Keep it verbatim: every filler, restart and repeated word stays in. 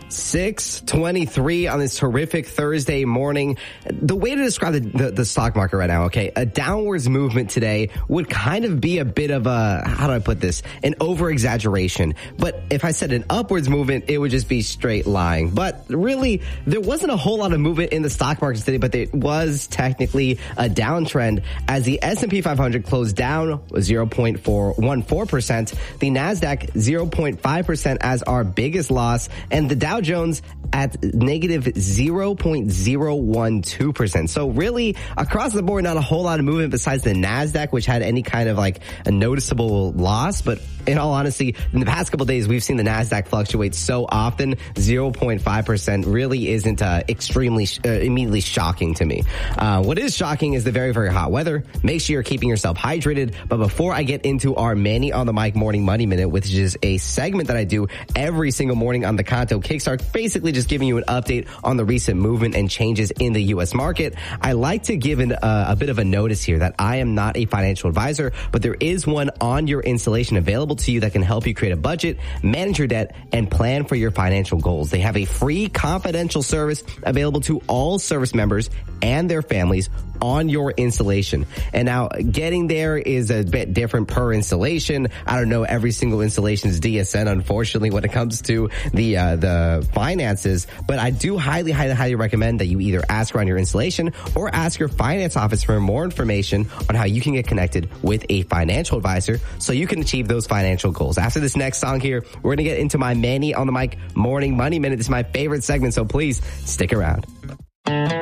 six twenty-three on this terrific Thursday morning. The way to describe the, the, the stock market right now, okay, a downwards movement today would kind of be a bit of a, how do I put this, an over-exaggeration. But if I said an upwards movement, it would just be straight lying. But really, there wasn't a whole lot of movement in the stock market today, but it was technically a downtrend as the S and P five hundred closed down zero point four one four percent, the NASDAQ zero point five percent as our biggest loss, and the Dow Jones at negative zero point zero one two percent. So really, across the board, not a whole lot of movement besides the NASDAQ, which had any kind of like a noticeable loss. But in all honesty, in the past couple of days, we've seen the NASDAQ fluctuate so often, zero point five percent really isn't uh, extremely, sh- uh, immediately shocking to me. Uh, what is shocking is the very, very hot weather. Make sure you're keeping yourself hydrated. But before I get into our Manny on the Mic Morning Money Minute, which is a segment that I do every single morning on the Kanto Kickstart, basically just giving you an update on the recent movement and changes in the U S market, I like to give an, uh, a bit of a notice here that I am not a financial advisor, but there is one on your installation available to you that can help you create a budget, manage your debt, and plan for your financial goals. They have a free confidential service available to all service members and their families on your installation. And now getting there is a bit different per installation. I don't know every single installation's D S N, unfortunately, when it comes to the uh, the finances, but I do highly, highly, highly recommend that you either ask around your installation or ask your finance office for more information on how you can get connected with a financial advisor so you can achieve those financial goals. After this next song here, we're going to get into my Manny on the Mic Morning Money Minute. This is my favorite segment, so please stick around.